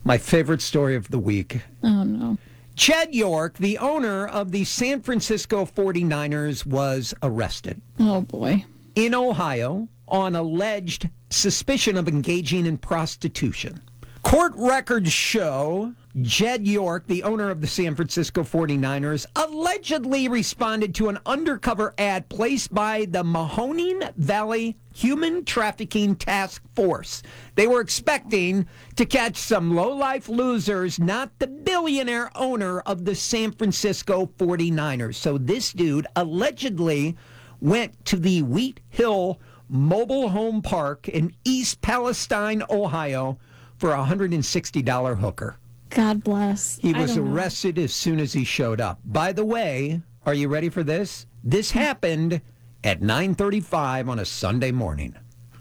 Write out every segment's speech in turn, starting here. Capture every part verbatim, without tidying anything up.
My favorite story of the week. Oh, no. Jed York, the owner of the San Francisco forty-niners, was arrested Oh, boy. in Ohio on alleged suspicion of engaging in prostitution. Court records show Jed York, the owner of the San Francisco forty-niners, allegedly responded to an undercover ad placed by the Mahoning Valley Human Trafficking Task Force. They were expecting to catch some low-life losers, not the billionaire owner of the San Francisco forty-niners. So this dude allegedly went to the Wheat Hill Mobile Home Park in East Palestine, Ohio, for a one hundred sixty dollars hooker. God bless. He I was don't know. arrested as soon as he showed up. By the way, are you ready for this? This happened at nine thirty-five on a Sunday morning.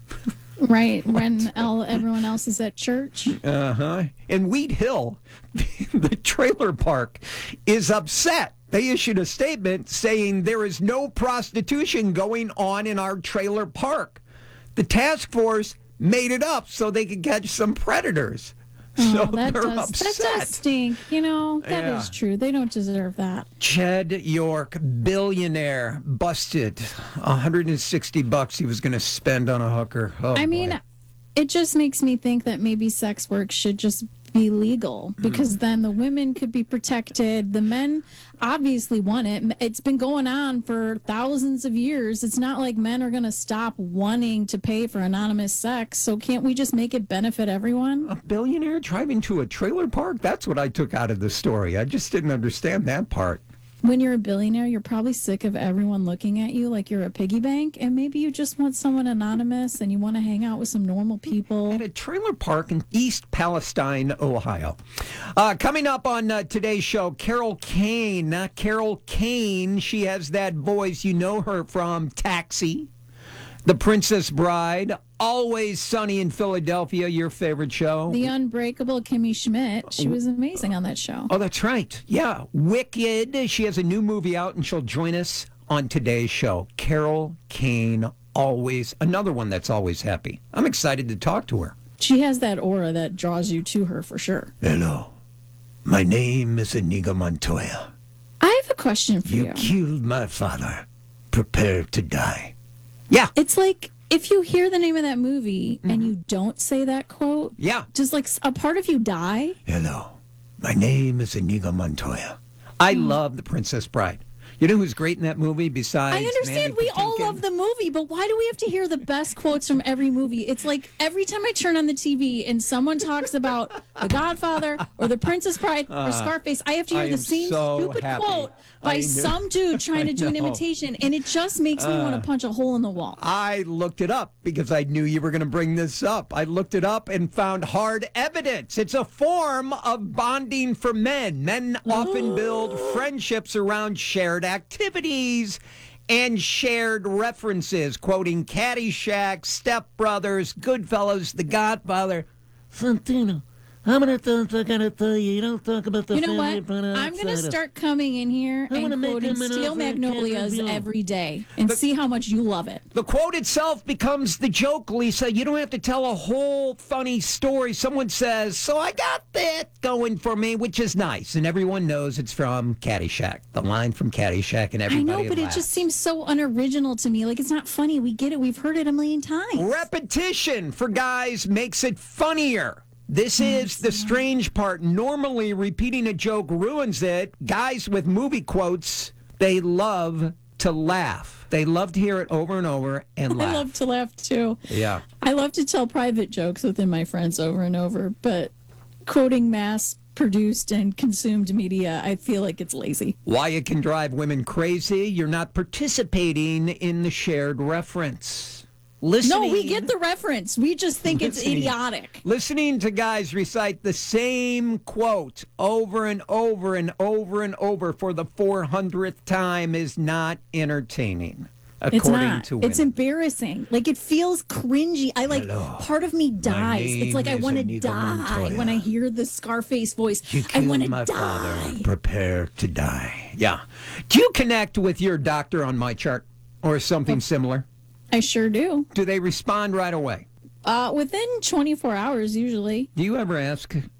Right, when all, everyone else is at church. Uh-huh. In Wheat Hill, the trailer park is upset. They issued a statement saying there is no prostitution going on in our trailer park. The task force made it up so they could catch some predators. Oh, So that they're does, upset. that does stink. You know, that is Yeah. true. They don't deserve that. Jed York, billionaire, busted. one hundred sixty bucks he was going to spend on a hooker. Oh, I mean, boy. it just makes me think that maybe sex work should just be legal, because then the women could be protected. The men obviously want it. It's been going on for thousands of years. It's not like men are going to stop wanting to pay for anonymous sex. So can't we just make it benefit everyone? A billionaire driving to a trailer park? That's what I took out of the story. I just didn't understand that part. When you're a billionaire, you're probably sick of everyone looking at you like you're a piggy bank, and maybe you just want someone anonymous and you want to hang out with some normal people. At a trailer park in East Palestine, Ohio. Uh, coming up on uh, today's show, Carol Kane. Not Carol Kane. She has that voice. You know her from Taxi, The Princess Bride, Always Sunny in Philadelphia, your favorite show. The unbreakable Kimmy Schmidt, she was amazing on that show. Oh, that's right. Yeah. Wicked. She has a new movie out, and she'll join us on today's show. Carol Kane, always. Another one that's always happy. I'm excited to talk to her. She has that aura that draws you to her for sure. Hello. My name is Inigo Montoya. I have a question for You you. killed my father. Prepare to die. Yeah. It's like if you hear the name of that movie and you don't say that quote, Yeah. does like a part of you die? Hello. My name is Inigo Montoya. I love The Princess Bride. You know who's great in that movie besides I understand Mandy we all Patinkin? love the movie, but why do we have to hear the best quotes from every movie? It's like every time I turn on the T V and someone talks about The Godfather or The Princess Bride or Scarface, I have to hear Uh, I the am same so stupid happy. quote by I knew- some dude trying to do an I know. imitation, and it just makes me want to punch a hole in the wall. I looked it up because I knew you were going to bring this up. I looked it up and found hard evidence. It's a form of bonding for men. Men often build friendships around shared activities and shared references, quoting Caddyshack, Step Brothers, Goodfellas, The Godfather. Santino, I'm gonna th- I gotta tell you, you don't talk about the You know family what? from I'm going to outside of- start coming in here I'm gonna and make quoting him an Steel offer he can't Magnolias refuse. every day and see how much you love it. The quote itself becomes the joke, Lisa. You don't have to tell a whole funny story. Someone says, so I got that going for me, which is nice. And everyone knows it's from Caddyshack, the line from Caddyshack, and I everybody know, but laughs. it just seems so unoriginal to me. Like, it's not funny. We get it. We've heard it a million times. Repetition for guys makes it funnier. This is the strange part. Normally, repeating a joke ruins it. Guys with movie quotes, they love to laugh. They love to hear it over and over and laugh. I love to laugh, too. Yeah. I love to tell private jokes within my friends over and over, but quoting mass-produced and consumed media, I feel like it's lazy. Why it can drive women crazy? You're not participating in the shared reference. Listening, No, we get the reference. We just think it's Listening. idiotic. Listening to guys recite the same quote over and over and over and over for the four hundredth time is not entertaining, according It's not. to women. It's embarrassing. Like, it feels cringy. I like, Hello. part of me dies. name It's like I is want to Inigo die Montoya. when I hear the Scarface voice. You I killed want to my die. father. Prepare to die. Yeah. Do you connect with your doctor on My Chart or something similar? I sure do. Do they respond right away? Uh, within twenty-four hours, usually. Do you ever ask